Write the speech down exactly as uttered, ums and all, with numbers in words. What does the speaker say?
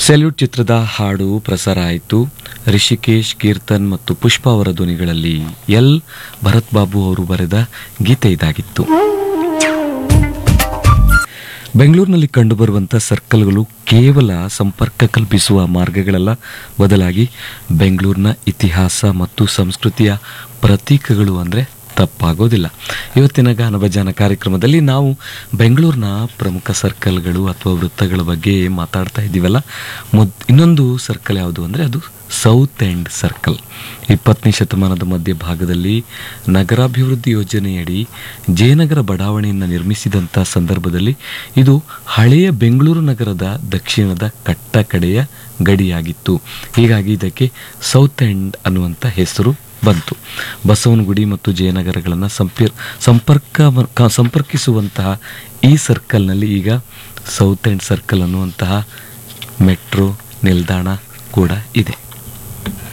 Salute ಚಿತ್ರದ ಹಾಡು ಪ್ರಸಾರ ಆಯಿತು. ರಿಷಿಕೇಶ್, ಕೀರ್ತನ್ ಮತ್ತು ಪುಷ್ಪ ಅವರ ಧ್ವನಿಗಳಲ್ಲಿ ಎಲ್ ಭರತ್ ಬಾಬು ಅವರು ಬರೆದ ಗೀತೆ ಇದಾಗಿತ್ತು. ಬೆಂಗಳೂರಿನಲ್ಲಿ ಕಂಡುಬರುವಂಥ ಸರ್ಕಲ್ಗಳು ಕೇವಲ ಸಂಪರ್ಕ ಕಲ್ಪಿಸುವ ಮಾರ್ಗಗಳಲ್ಲ, ಬದಲಾಗಿ ಬೆಂಗಳೂರಿನ ಇತಿಹಾಸ ಮತ್ತು ಸಂಸ್ಕೃತಿಯ ಪ್ರತೀಕಗಳು ಅಂದರೆ ತಪ್ಪಾಗೋದಿಲ್ಲ. ಇವತ್ತಿನ ಗಾನಭಜಾನ ಕಾರ್ಯಕ್ರಮದಲ್ಲಿ ನಾವು ಬೆಂಗಳೂರಿನ ಪ್ರಮುಖ ಸರ್ಕಲ್ಗಳು ಅಥವಾ ವೃತ್ತಗಳ ಬಗ್ಗೆ ಮಾತಾಡ್ತಾ ಇದ್ದೀವಲ್ಲ. ಮೊದ್ ಇನ್ನೊಂದು ಸರ್ಕಲ್ ಯಾವುದು ಅಂದರೆ ಅದು ಸೌತ್ ಎಂಡ್ ಸರ್ಕಲ್. ಇಪ್ಪತ್ತನೇ ಶತಮಾನದ ಮಧ್ಯಭಾಗದಲ್ಲಿ ನಗರಾಭಿವೃದ್ಧಿ ಯೋಜನೆಯಡಿ ಜಯನಗರ ಬಡಾವಣೆಯನ್ನು ನಿರ್ಮಿಸಿದಂಥ ಸಂದರ್ಭದಲ್ಲಿ ಇದು ಹಳೆಯ ಬೆಂಗಳೂರು ನಗರದ ದಕ್ಷಿಣದ ಕಟ್ಟ ಕಡೆಯ ಗಡಿಯಾಗಿತ್ತು. ಹೀಗಾಗಿ ಇದಕ್ಕೆ ಸೌತ್ ಎಂಡ್ ಅನ್ನುವಂಥ ಹೆಸರು ಬಂತು. ಬಸವನಗುಡಿ ಮತ್ತು ಜಯನಗರಗಳನ್ನು ಸಂಪರ್ ಸಂಪರ್ಕ ಸಂಪರ್ಕಿಸುವಂತಹ ಈ ಸರ್ಕಲ್ನಲ್ಲಿ ಈಗ ಸೌತ್ ಎಂಡ್ ಸರ್ಕಲ್ ಅನ್ನುವಂತಹ ಮೆಟ್ರೋ ನಿಲ್ದಾಣ ಕೂಡ ಇದೆ.